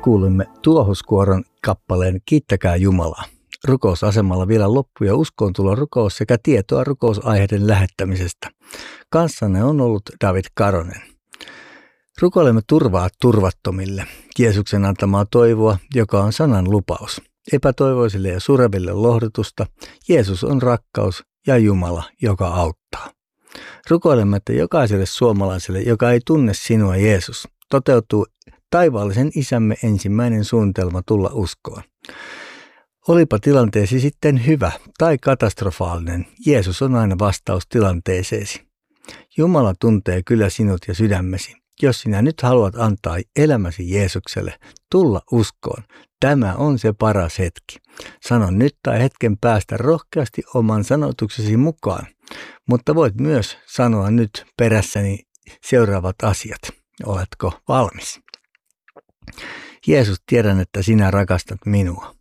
Kuulimme Tuohoskuoron kappaleen Kiittäkää Jumalaa. Rukousasemalla vielä loppu- ja uskoontulo rukous sekä tietoa rukousaiheiden lähettämisestä. Kanssanne on ollut David Karonen. Rukoilemme turvaa turvattomille, Jeesuksen antamaa toivoa, joka on sanan lupaus. Epätoivoisille ja sureville lohdutusta, Jeesus on rakkaus ja Jumala, joka auttaa. Rukoilemme, että jokaiselle suomalaiselle, joka ei tunne sinua Jeesus, toteutuu taivaallisen Isämme ensimmäinen suunnitelma tulla uskoon. Olipa tilanteesi sitten hyvä tai katastrofaalinen, Jeesus on aina vastaus tilanteeseesi. Jumala tuntee kyllä sinut ja sydämesi. Jos sinä nyt haluat antaa elämäsi Jeesukselle, tulla uskoon, tämä on se paras hetki. Sano nyt tai hetken päästä rohkeasti oman sanotuksesi mukaan, mutta voit myös sanoa nyt perässäni seuraavat asiat. Oletko valmis? Jeesus, tiedän, että sinä rakastat minua.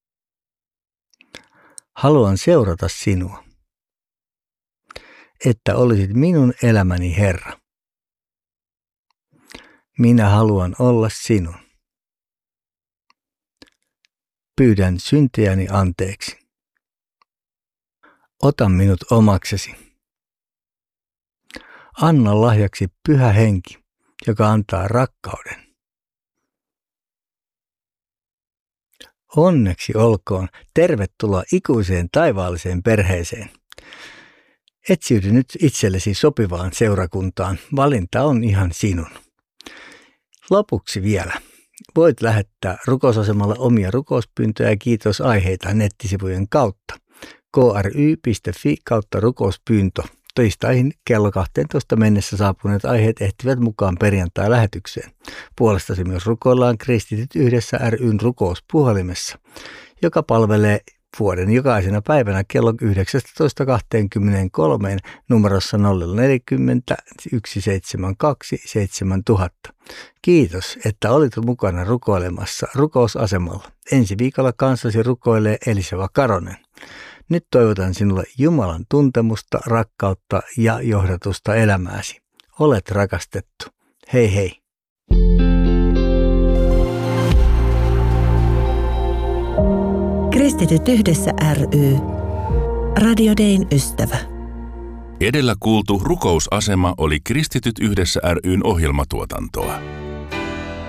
Haluan seurata sinua, että olisit minun elämäni Herra. Minä haluan olla sinun. Pyydän syntejäni anteeksi. Ota minut omaksesi. Anna lahjaksi Pyhä Henki, joka antaa rakkauden. Onneksi olkoon, tervetuloa ikuiseen taivaalliseen perheeseen. Etsiydy nyt itsellesi sopivaan seurakuntaan, valinta on ihan sinun. Lopuksi vielä. Voit lähettää rukousasemalla omia rukouspyyntöjä ja kiitosaiheita nettisivujen kautta. kry.fi/rukouspyyntö. Tiistaihin kello 12 mennessä saapuneet aiheet ehtivät mukaan perjantai-lähetykseen. Puolestasi myös rukoillaan Kristityt yhdessä ry:n rukouspuhelimessa, joka palvelee vuoden jokaisena päivänä kello 19.23 numerossa 040 172 7000. Kiitos, että olit mukana rukoilemassa rukousasemalla. Ensi viikolla kanssasi rukoilee Eliseva Karonen. Nyt toivotan sinulle Jumalan tuntemusta, rakkautta ja johdatusta elämääsi. Olet rakastettu. Hei hei. Kristityt yhdessä ry. Radio Dayn ystävä. Edellä kuultu rukousasema oli Kristityt yhdessä ry:n ohjelmatuotantoa.